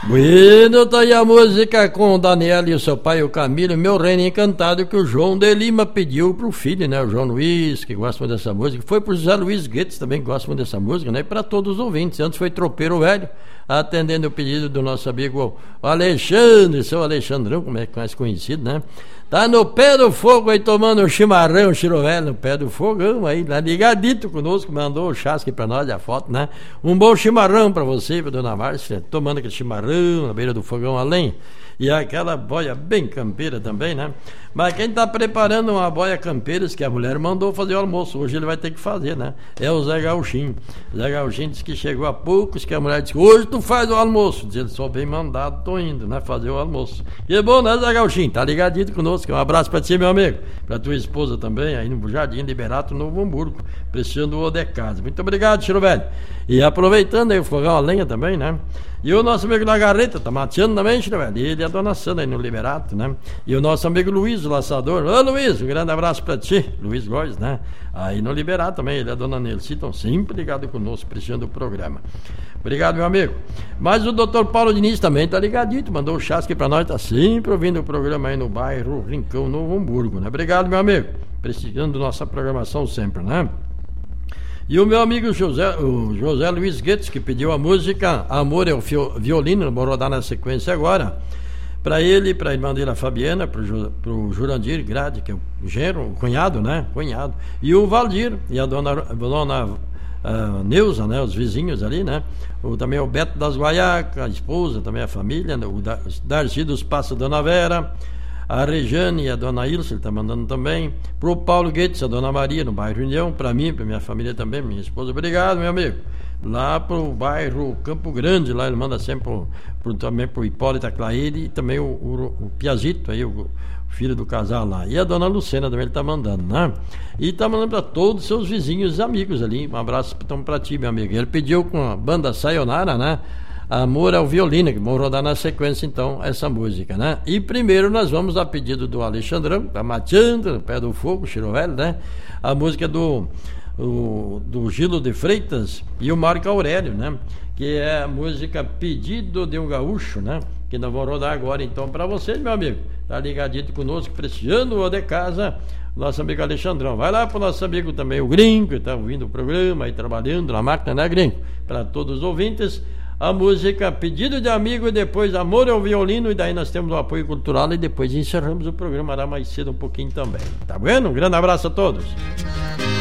Bueno, tá aí a música com o Daniel e o seu pai, o Camilo, Meu Reino Encantado, que o João de Lima pediu pro filho, né? O João Luiz, que gosta muito dessa música. Foi pro José Luiz Guedes também, que gosta muito dessa música, né? E pra todos os ouvintes. Antes foi Tropeiro Velho, atendendo o pedido do nosso amigo Alexandre, seu Alexandrão, como é que mais conhecido, né? Tá no pé do fogo aí tomando um chimarrão, chirovelho, no pé do fogão aí, lá ligadito conosco, mandou o chasque pra nós, a foto, né? Um bom chimarrão pra você, pra dona Márcia, tomando aquele chimarrão na beira do fogão além. E aquela boia bem campeira também, né? Mas quem tá preparando uma boia campeira, que a mulher mandou fazer o almoço, hoje ele vai ter que fazer, né? É o Zé Gauchinho. Zé Gauchinho disse que chegou há poucos, que a mulher disse, hoje tu faz o almoço. Diz ele, só bem mandado, tô indo, né? Fazer o almoço. E é bom, né, Zé Gauchinho? Tá ligadito conosco. Um abraço pra ti, meu amigo. Pra tua esposa também, aí no Jardim Liberato, Novo Hamburgo, prestigiando o de casa. Muito obrigado, Chiro Velho. E aproveitando aí o fogão a lenha também, né? E o nosso amigo Lagarreta, tá mateando também, Chiro Velho. E ele e a dona Sandra aí no Liberato, né? E o nosso amigo Luiz, o laçador. Ô, Luiz, um grande abraço pra ti. Luiz Góes, né? Aí no Liberato também, ele e a dona Nelci estão sempre ligados conosco, prestigiando o programa. Obrigado, meu amigo. Mas o doutor Paulo Diniz também tá ligadito, mandou o chasque pra nós, tá sempre ouvindo o programa aí no bairro Rincão, Novo Hamburgo, né? Obrigado, meu amigo, prestigiando nossa programação sempre, né? E o meu amigo o José Luiz Guedes, que pediu a música Amor é o Violino, vou rodar na sequência agora, para ele, para a irmã dele, a Fabiana, para o Jurandir Grade, que é o genro, o cunhado, né? Cunhado. E o Valdir, e a dona Neuza, né? Os vizinhos ali, né? Também o Beto das Guaiacas, a esposa, também a família, né? O Darcy dos Passos, a dona Vera, a Rejane e a dona Ilse, ele está mandando também. Pro Paulo Guedes, a dona Maria, no bairro União, para mim, para minha família também, minha esposa. Obrigado, meu amigo. Lá pro bairro Campo Grande, lá ele manda sempre também pro Hipólito Claire e também o Piazito, aí, o filho do casal lá. E a dona Lucena também ele está mandando, né? E está mandando para todos os seus vizinhos e amigos ali. Um abraço então para ti, meu amigo. Ele pediu com a banda Sayonara, né? Amor ao Violino, que vamos rodar na sequência então essa música, né? E primeiro nós vamos a pedido do Alexandrão, tá mateando no pé do fogo, Chirovelho, né? A música do Gilo de Freitas e o Marco Aurélio, né? Que é a música Pedido de um Gaúcho, né? Que nós vamos rodar agora então para vocês, meu amigo. Tá ligadito conosco, prestigiando o de casa, nosso amigo Alexandrão. Vai lá pro nosso amigo também, o Gringo, que tá ouvindo o programa aí, trabalhando na máquina, né, Gringo? Para todos os ouvintes, a música Pedido de Amigo e depois Amor ao Violino, e daí nós temos o apoio cultural e depois encerramos o programa lá mais cedo um pouquinho também. Tá vendo? Um grande abraço a todos.